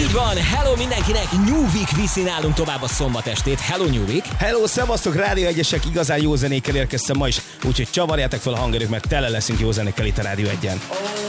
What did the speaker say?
Így van, hello mindenkinek, New Week viszi nálunk tovább a szombat estét. Hello New Week. Hello, szevasztok, Rádió 1-esek, igazán jó zenékkel érkeztem ma is, úgyhogy csavarjátok fel a hangerőt, mert tele leszünk jó zenékkel itt a Rádió 1-en.